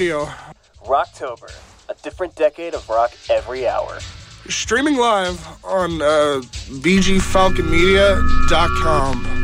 Radio. Rocktober, a different decade of rock every hour. Streaming live on VGFalconmedia.com.